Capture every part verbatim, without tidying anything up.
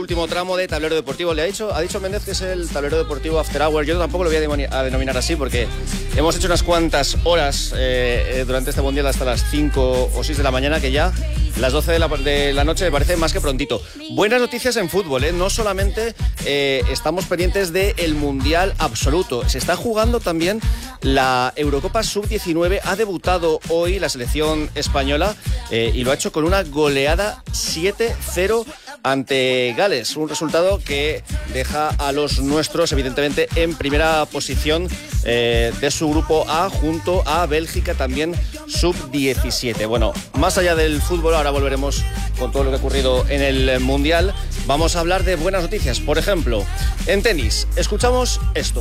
último tramo de Tablero Deportivo. Le ha dicho, ha dicho Méndez que es el Tablero Deportivo After Hour. Yo tampoco lo voy a, demoni- a denominar así porque hemos hecho unas cuantas horas eh, durante este mundial hasta las cinco o seis de la mañana, que ya las doce de la, de la noche me parece más que prontito. Buenas noticias en fútbol, ¿eh? No solamente eh, estamos pendientes del mundial absoluto, se está jugando también la Eurocopa sub diecinueve. Ha debutado hoy la selección española eh, y lo ha hecho con una goleada siete cero ante Gales, un resultado que deja a los nuestros evidentemente en primera posición eh, de su grupo A, junto a Bélgica también sub diecisiete. Bueno, más allá del fútbol, ahora volveremos con todo lo que ha ocurrido en el mundial. Vamos a hablar de buenas noticias. Por ejemplo, en tenis, escuchamos esto.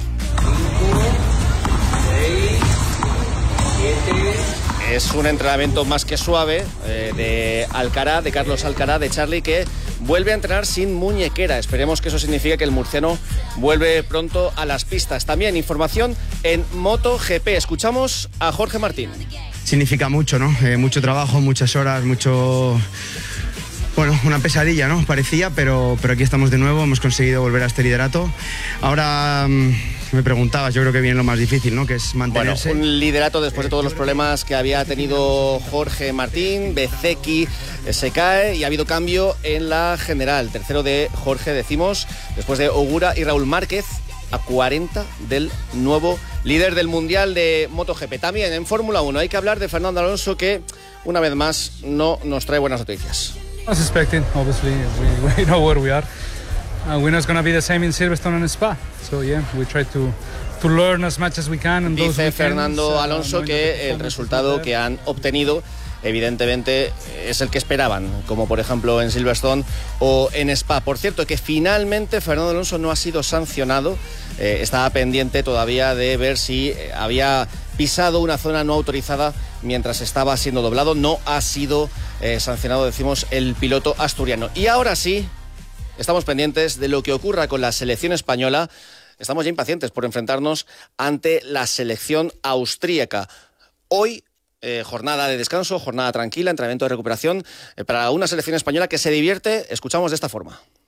Es un entrenamiento más que suave eh, de Alcaraz, de Carlos Alcaraz, de Charlie, que vuelve a entrenar sin muñequera. Esperemos que eso signifique que el murciano vuelve pronto a las pistas. También información en MotoGP. Escuchamos a Jorge Martín. Significa mucho, ¿no? Eh, mucho trabajo, muchas horas, mucho... Bueno, una pesadilla, ¿no? Parecía, pero, pero aquí estamos de nuevo, hemos conseguido volver a este liderato. Ahora mmm, me preguntabas, yo creo que viene lo más difícil, ¿no? Que es mantenerse. Bueno, un liderato después de todos los problemas que había tenido Jorge Martín. Bezzecchi se cae y ha habido cambio en la general. Tercero de Jorge, decimos, después de Ogura y Raúl Márquez, a cuarenta del nuevo líder del Mundial de MotoGP. También en Fórmula uno hay que hablar de Fernando Alonso, que una vez más no nos trae buenas noticias. I was expecting, obviously, we, we know where we are. Uh, we know it's going to be the same in Silverstone and Spa. So yeah, we try to to learn as much as we can. And Dice Fernando Alonso uh, que el resultado que han obtenido evidentemente es el que esperaban, como por ejemplo en Silverstone o en Spa. Por cierto, que finalmente Fernando Alonso no ha sido sancionado. Eh, estaba pendiente todavía de ver si había pisado una zona no autorizada mientras estaba siendo doblado. No ha sido eh, sancionado, decimos, el piloto asturiano. Y ahora sí, estamos pendientes de lo que ocurra con la selección española. Estamos ya impacientes por enfrentarnos ante la selección austríaca. Hoy, eh, jornada de descanso, jornada tranquila, entrenamiento de recuperación eh, para una selección española que se divierte. Escuchamos de esta forma.